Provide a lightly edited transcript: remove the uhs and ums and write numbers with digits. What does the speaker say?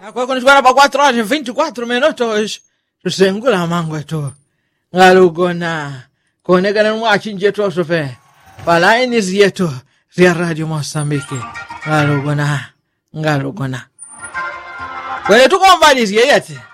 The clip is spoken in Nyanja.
Agora quando chegou para 4 horas e 24 minutos, tusengula mango tu. Ngalugona. Konekana mwachinje tosofe. Palaini zietu zia Radio Mosambiki. Ngalugona. Kwenye tuko mbali ziyete.